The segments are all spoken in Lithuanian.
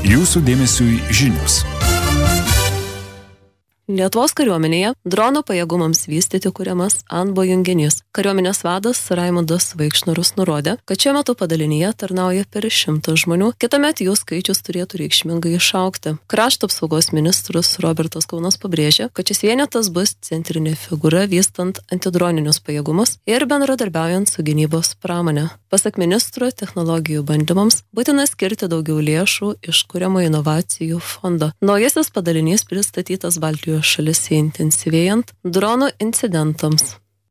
Jūsų dėmesiui žinios. Lietuvos kariuomenėje dronų pajėgumams vystyti kuriamas ANBO junginys. Kariuomenės vadas Raimundas Vaikšnarus nurodė, kad šiuo metu padalinyje tarnauja per 100 žmonių, kitąmet jų skaičius turėtų reikšmingai išaugti. Krašto apsaugos ministras Robertas Kaunas pabrėžė, kad šis vienetas bus centrinė figūra vystant antidroninius pajėgumus ir bendradarbiaujant su gynybos pramonė. Pasak ministro, technologijų bandymams būtina skirti daugiau lėšų iš kuriamo inovacijų fondo. Naujasis padalinys pristatytas Baltijos šalyse intensyvėjant dronų incidentams.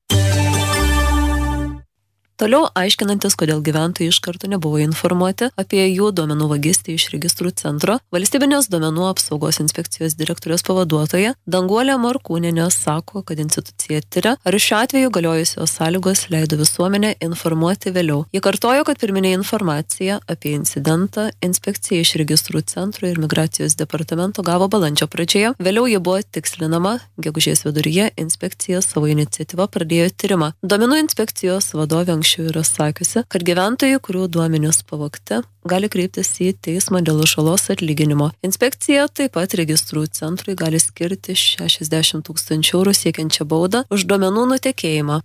Toliau aiškinantis, kodėl gyventojai iš karto nebuvo informuoti apie jų duomenų vagystę iš registrų centro, Valstybinės duomenų apsaugos inspekcijos direktoriaus pavaduotoja Danguolė Morkūnienė sako, kad institucija tiria, ar šiuo atveju galiojusios sąlygos leido visuomenę informuoti vėliau. Ji kartojo, kad pirminė informacija apie incidentą inspekcija iš registrų centro ir migracijos departamento gavo balandžio pradžioje, vėliau ji buvo tikslinama, gegužės viduryje inspekcija savo iniciatyvą pradėjo tyrimą. Duomenų inspekcijos vadovė anksčiau yra sakiusi, kad gyventojai, kurių duomenys pavogti, gali kreiptis į teismą dėl žalos atlyginimo. Inspekcija taip pat registrų centrui gali skirti 60 000 eurų siekiančią baudą už duomenų nutekėjimą.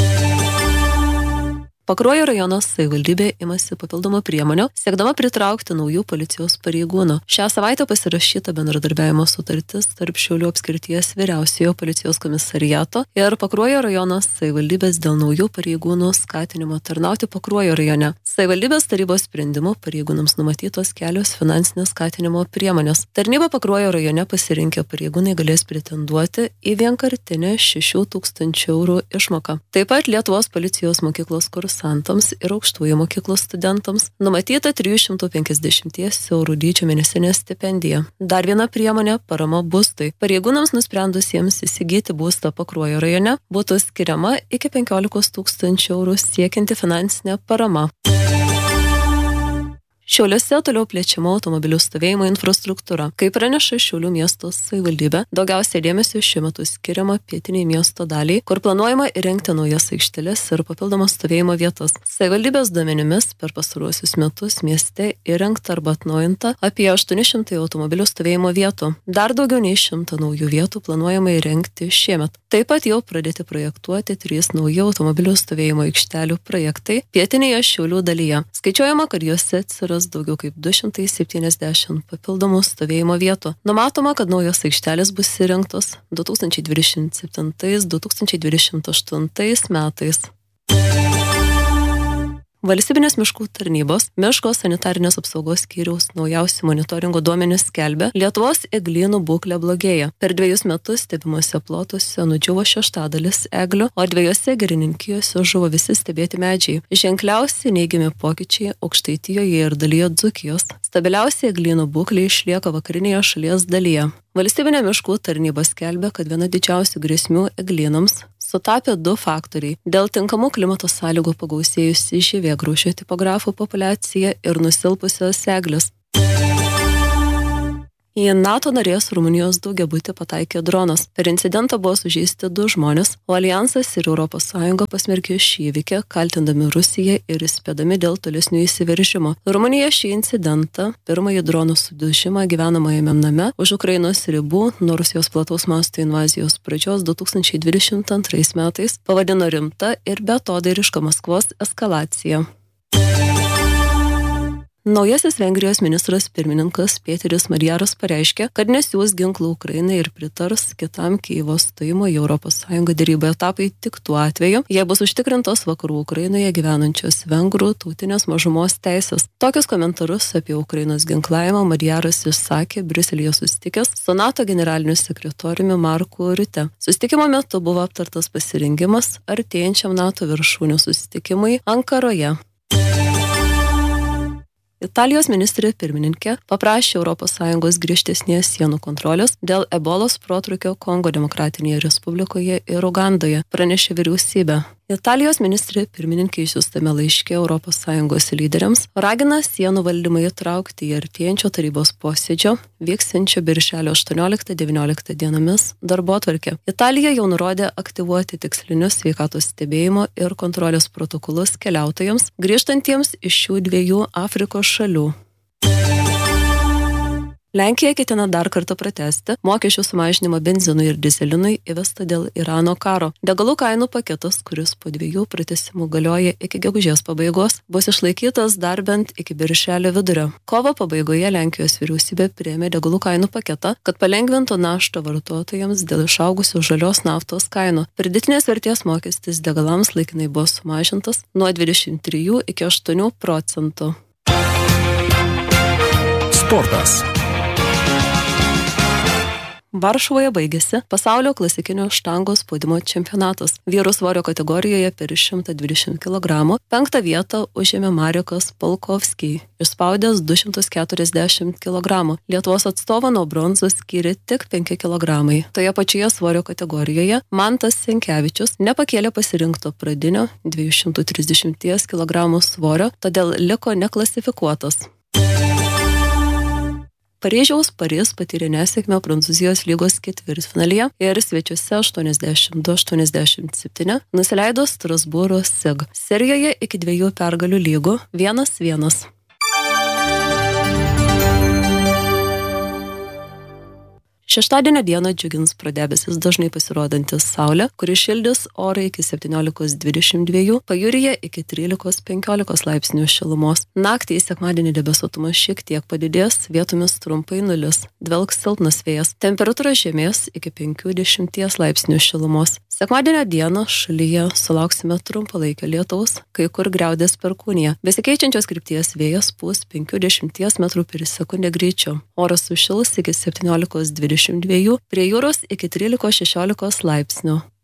Pakruojo rajono savivaldybė imasi papildomų priemonių, siekdama pritraukti naujų policijos pareigūnų. Šią savaitę pasirašyta bendradarbiavimo sutartis tarp Šiaulių apskrities vyriausiojo policijos komisariato ir Pakruojo rajono savivaldybės dėl naujų pareigūnų skatinimo tarnauti Pakruojo rajone. Savivaldybės tarybos sprendimų pareigūnams numatytos kelios finansinės skatinimo priemonės. Tarnybą Pakruojo rajone pasirinkę pareigūnai galės pretenduoti į vienkartinę 6 000 eurų išmoką. Taip pat Lietuvos policijos mokyklos kursantams ir aukštųjų mokyklos studentams numatyta 350 eurų dydžio mėnesinė stipendija. Dar viena priemonė – parama būstui. Pareigūnams nusprendusiems įsigyti būstą Pakruojo rajone būtų skiriama iki 15 000 eurų siekianti finansinė parama. Šiauliuose toliau plečiama automobilių stovėjimo infrastruktūra. Kaip praneša Šiaulių miesto savivaldybė, daugiausiai dėmesio šiuo metu skiriama pietiniai miesto daliai, kur planuojama įrengti naujas aikšteles ir papildomas stovėjimo vietas. Savivaldybės duomenimis per pastaruosius metus mieste įrengta arba atnaujinta apie 800 automobilių stovėjimo vietų. Dar daugiau nei 100 naujų vietų planuojama įrengti šiemet. Taip pat jau pradėti projektuoti 3 nauji automobilių stovėjimo aikštelių projektai pietinėje Šiaulių dalyje. Skaičiuojama, kad juose atsiras daugiau kaip 270 papildomų stovėjimo vietų. Numatoma, kad naujos aikštelės bus įrengtos 2027-2028 metais. Valstybinės miškų tarnybos miško sanitarinės apsaugos skyriaus naujausi monitoringo duomenys skelbia, Lietuvos eglynų būklė blogėja. Per 2 metus stebimuose plotuose nudžiuvo 1/6 eglių, o 2 girininkijose žuvo visi stebėti medžiai. Ženkliausi neigiami pokyčiai Aukštaitijoje ir dalyje Dzūkijos. Stabiliausia eglynų būklė išlieka vakarinėje šalies dalyje. Valstybinė miškų tarnyba skelbia, kad viena didžiausių grėsmių eglynams sutapė 2 faktoriai – dėl tinkamų klimato sąlygų pagausėjusi žievėgraužio tipografų populiacija ir nusilpusios eglės. Į NATO narės Rumunijos daugiabutį pataikė dronas. Per incidentą buvo sužeisti 2 žmonės, o Aljansas ir ES pasmerkė šį įvykį, kaltindami Rusiją ir įspėdami dėl tolesnių įsiveržimo. Rumunija šį incidentą, pirmąjį dronų sudužimą gyvenamajame name už Ukrainos ribų nuo Rusijos plataus masto invazijos pradžios 2022 metais, pavadino rimta ir beatodairiška Maskvos eskalacija. Naujasis Vengrijos ministras pirmininkas Pėteris Marjaras pareiškė, kad nesiūs ginklų Ukrainai ir pritars kitam Kijevo stojimo į ES derybų etapui tik tuo atveju, jei bus užtikrintos vakarų Ukrainoje gyvenančios vengrų tautinės mažumos teisės. Tokius komentarus apie Ukrainos ginklavimą Marjaras išsakė Briuselyje susitikęs su NATO generaliniu sekretoriumi Marku Riute. Susitikimo metu buvo aptartas pasirengimas artėjančiam NATO viršūnių susitikimui Ankaroje. Italijos ministrė pirmininkė paprašė ES griežtesnės sienų kontrolės dėl ebolos protrūkio Kongo Demokratinėje Respublikoje ir Ugandoje, pranešė vyriausybė. Italijos ministrė pirmininkė išsiųstame laiške ES lyderiams ragina sienų valdymą įtraukti į artėjančio tarybos posėdžio, vyksiančio birželio 18-19 dienomis darbotvarkę. Italija jau nurodė aktyvuoti tikslinius sveikatos stebėjimo ir kontrolės protokolus keliautojams, grįžtantiems iš šių 2 Afrikos šalių. Lenkija ketina dar kartą pratęsti mokesčių sumažinimą benzinui ir dyzelinui įvestą dėl Irano karo. Degalų kainų paketas, kuris po 2 pratęsimų galioja iki gegužės pabaigos, bus išlaikytas dar bent iki birželio vidurio. Kovo pabaigoje Lenkijos vyriausybė priėmė degalų kainų paketą, kad palengvintų naštą vartotojams dėl išaugusių žalios naftos kainų. Pridėtinės vertės mokestis degalams laikinai buvo sumažintas nuo 23 iki 8%. Sportas. Varšuvoje baigėsi pasaulio klasikinio štangos spaudimo čempionatas. Vyrų svorio kategorijoje per 120 kg 5 vietą užėmė Marekas Polkovskij, išspaudęs 240 kg. Lietuvos atstovą nuo bronzos skyrė tik 5 kg. Toje pačioje svorio kategorijoje Mantas Senkevičius nepakėlė pasirinkto pradinio 230 kg svorio, todėl liko neklasifikuotas. Paryžiaus Paris patyrė nesėkmę Prancūzijos lygos ketvirtfinalyje ir svečiuose 82-87 nusileido Strasbūro SIG. Serijoje iki 2 pergalių lygų 1-1. Šeštadienio dieną džiugins pro debesis dažnai pasirodantis saulė, kuri šildys orą iki 17-22, pajūryje iki 13-15 laipsnių šilumos. Naktį į sekmadienį debesuotumas šiek tiek padidės, vietomis trumpai nulis, dvelks silpnas vėjas. Temperatūra žemės iki 50 laipsnių šilumos. Sekmadienio dieną šalyje sulauksime trumpalaikio lietaus, kai kur griaudės perkūnija. Besikeičiančios krypties vėjas pūs 50 metrų per sekundę greičiu. Oras sušils iki 17-22, prie jūros iki 13-16 laipsnių.